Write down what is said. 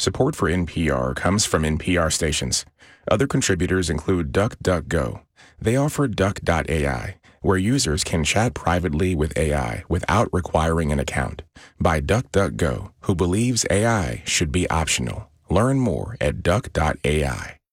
Support for NPR comes from NPR stations. Other contributors include DuckDuckGo. They offer Duck.ai, where users can chat privately with AI without requiring an account. By DuckDuckGo, who believes AI should be optional. Learn more at Duck.ai.